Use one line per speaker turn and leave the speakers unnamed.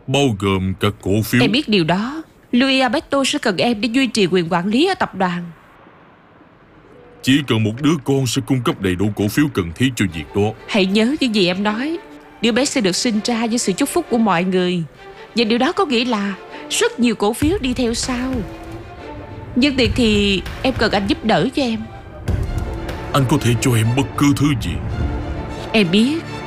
bao gồm cả cổ phiếu.
Em biết điều đó. Louis Alberto sẽ cần em để duy trì quyền quản lý ở tập đoàn.
Chỉ cần một đứa con sẽ cung cấp đầy đủ cổ phiếu cần thiết cho việc đó.
Hãy nhớ những gì em nói. Đứa bé sẽ được sinh ra với sự chúc phúc của mọi người. Và điều đó có nghĩa là rất nhiều cổ phiếu đi theo sau. Nhưng tiền thì em cần anh giúp đỡ cho em.
Anh có thể cho em bất cứ thứ gì.
Em biết